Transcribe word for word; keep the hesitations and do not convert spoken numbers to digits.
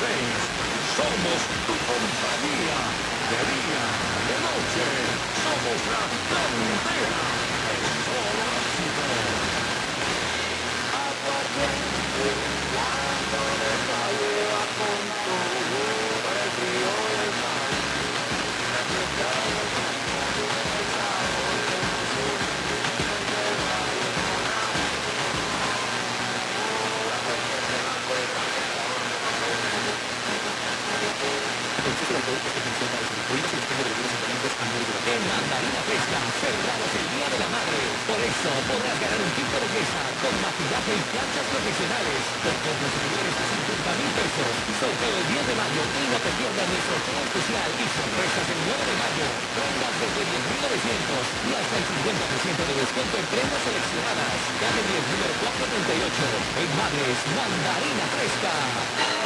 seis. Somos tu compañía. De día, de noche. Somos la cantera. Es solo éxito. Aguardiente, cuando le caiga con todo el río del mar. En Mandarina Fresca celebramos el Día de la Madre. Por eso podrás ganar un kit de belleza con maquillaje y planchas profesionales por compras superiores a cincuenta mil pesos. Sorteo el diez de mayo y no te pierdas nuestro show especial y sorpresas el nueve de mayo. Prendas desde diez mil novecientos y hasta el cincuenta por ciento de descuento en prendas seleccionadas. Calle diez, número cuatrocientos treinta y ocho. En Madres, Mandarina Fresca.